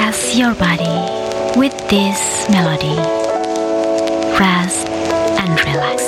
Refresh your body with this melody. Rest and relax.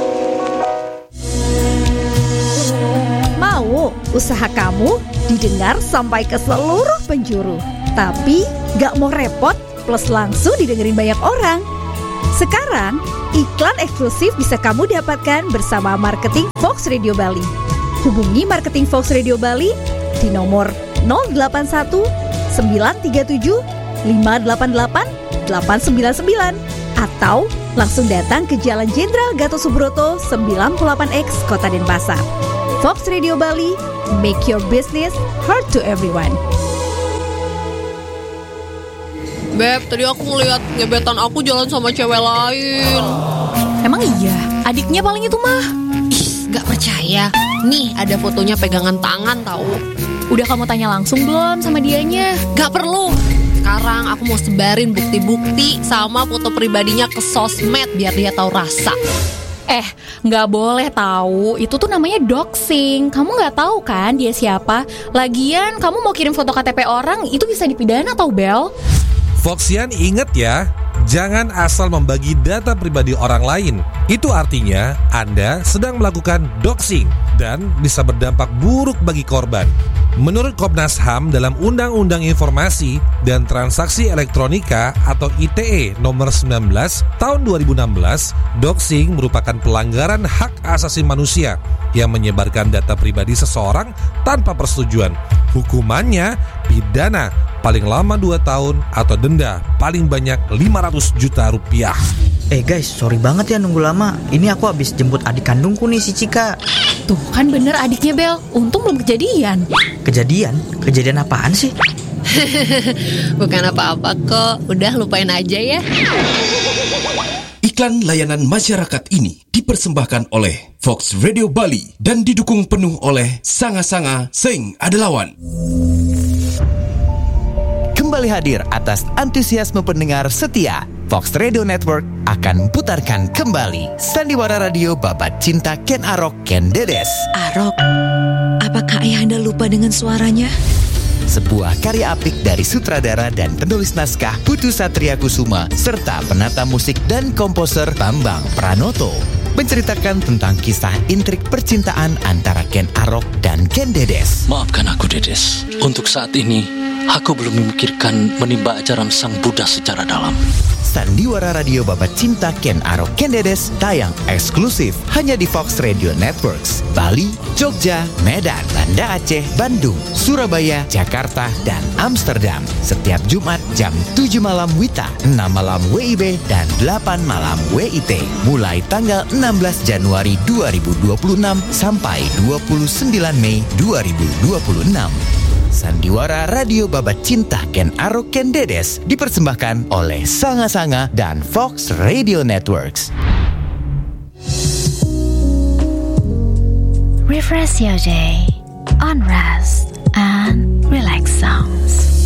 Mau usaha kamu didengar sampai ke seluruh penjuru, tapi gak mau repot plus langsung didengerin banyak orang? Sekarang, iklan eksklusif bisa kamu dapatkan bersama Marketing Fox Radio Bali. Hubungi Marketing Fox Radio Bali di nomor 081 937 588 899 atau langsung datang ke Jalan Jenderal Gatot Subroto 98X Kota Denpasar. Fox Radio Bali, make your business heard to everyone. Beb, tadi aku ngeliat gebetan aku jalan sama cewek lain. Emang iya? Adiknya paling itu mah. Ih, gak percaya. Nih, ada fotonya pegangan tangan tahu. Udah kamu tanya langsung belum sama dianya? Gak perlu. Sekarang aku mau sebarin bukti-bukti sama foto pribadinya ke sosmed biar dia tahu rasa. Nggak boleh tahu. Itu tuh namanya doxing. Kamu nggak tahu kan dia siapa? Lagian kamu mau kirim foto KTP orang itu bisa dipidana tau, Bel. Foxian inget ya, jangan asal membagi data pribadi orang lain. Itu artinya Anda sedang melakukan doxing dan bisa berdampak buruk bagi korban. Menurut Komnas HAM dalam Undang-Undang Informasi dan Transaksi Elektronika atau ITE nomor 19 tahun 2016, doxing merupakan pelanggaran hak asasi manusia yang menyebarkan data pribadi seseorang tanpa persetujuan. Hukumannya pidana paling lama 2 tahun atau denda paling banyak 500 juta rupiah. Guys, sorry banget ya nunggu lama. Ini aku habis jemput adik kandungku nih, si Cika. Tuh kan bener adiknya, Bel. Untung belum kejadian. Kejadian? Kejadian apaan sih? Bukan apa-apa kok, udah lupain aja ya. Iklan layanan masyarakat ini dipersembahkan oleh Fox Radio Bali dan didukung penuh oleh Sanga-Sanga Sing Adelawan. Kembali hadir atas antusiasme pendengar setia. Fox Radio Network akan putarkan kembali Sandiwara Radio Babat Cinta Ken Arok Ken Dedes. Arok, apakah ayah Anda lupa dengan suaranya? Sebuah karya apik dari sutradara dan penulis naskah Putu Satria Kusuma serta penata musik dan komposer Bambang Pranoto. Menceritakan tentang kisah intrik percintaan antara Ken Arok dan Ken Dedes. Maafkan aku, Dedes. Untuk saat ini, aku belum memikirkan menimba ajaran Sang Buddha secara dalam. Sandiwara Radio Babat Cinta Ken Arok Ken Dedes tayang eksklusif hanya di Fox Radio Networks Bali, Jogja, Medan, Banda Aceh, Bandung, Surabaya, Jakarta, dan Amsterdam setiap Jumat jam 7 malam WITA, 6 malam WIB, dan 8 malam WIT mulai tanggal 16 Januari 2026 sampai 29 Mei 2026. Sandiwara Radio Babat Cinta Ken Arok Ken Dedes dipersembahkan oleh Sanga-Sanga dan Fox Radio Networks. Refresh your day on rest and relax songs.